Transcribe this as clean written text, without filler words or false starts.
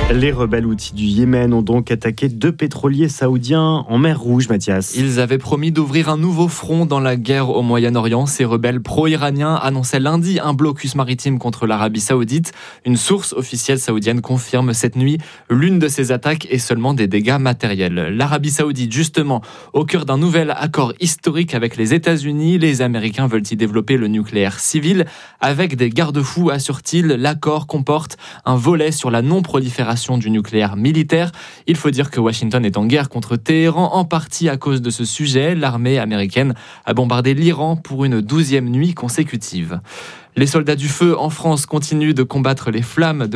Les rebelles houthis du Yémen ont donc attaqué 2 pétroliers saoudiens en mer Rouge, Mathias. Ils avaient promis d'ouvrir un nouveau front dans la guerre au Moyen-Orient. Ces rebelles pro-iraniens annonçaient lundi un blocus maritime contre l'Arabie Saoudite. Une source officielle saoudienne confirme cette nuit l'une de ces attaques et seulement des dégâts matériels. L'Arabie Saoudite, justement, au cœur d'un nouvel accord historique avec les États-Unis. Les Américains veulent y développer le nucléaire civil. Avec des garde-fous, assure-t-il, l'accord comporte un volet sur la non-prolifération du nucléaire militaire. Il faut dire que Washington est en guerre contre Téhéran, en partie à cause de ce sujet. L'armée américaine a bombardé l'Iran pour une 12e nuit consécutive. Les soldats du feu en France continuent de combattre les flammes de